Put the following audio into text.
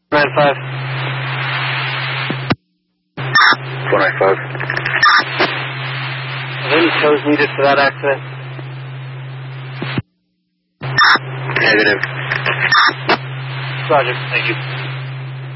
495. 495. Are there any tows needed for that accident? Negative. Roger, thank you.